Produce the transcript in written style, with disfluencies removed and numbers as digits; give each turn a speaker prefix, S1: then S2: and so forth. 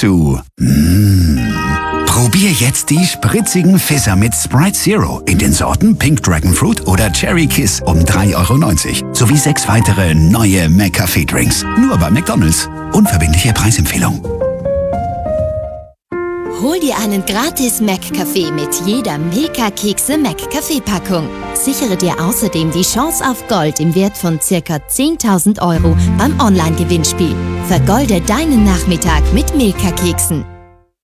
S1: zu Probier jetzt die spritzigen Fizzer mit Sprite Zero in den Sorten Pink Dragon Fruit oder Cherry Kiss um 3,90 € sowie 6 weitere neue McCafé-Drinks. Nur bei McDonald's. Unverbindliche Preisempfehlung.
S2: Hol dir einen gratis McCafé mit jeder Milka-Kekse McCafé-Packung. Sichere dir außerdem die Chance auf Gold im Wert von ca. 10.000 € beim Online-Gewinnspiel. Vergolde deinen Nachmittag mit Milka-Keksen.